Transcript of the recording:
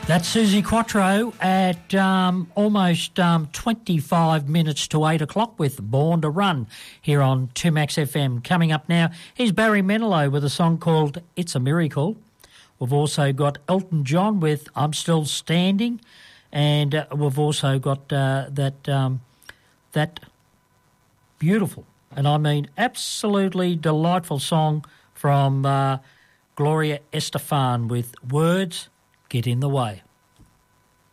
That's Suzi Quatro at almost 25 minutes to 8 o'clock with Born to Run here on 2Max FM. Coming up now, here's Barry Manilow with a song called It's a Miracle. We've also got Elton John with I'm Still Standing, and we've also got that beautiful, and I mean absolutely delightful song from Gloria Estefan with Words Get in the Way.